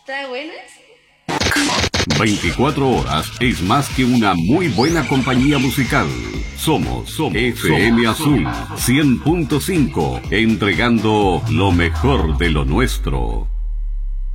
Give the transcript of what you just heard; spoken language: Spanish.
¿Está buena? 24 horas es más que una muy buena compañía musical. Somos FM Azul 100.5, entregando lo mejor de lo nuestro.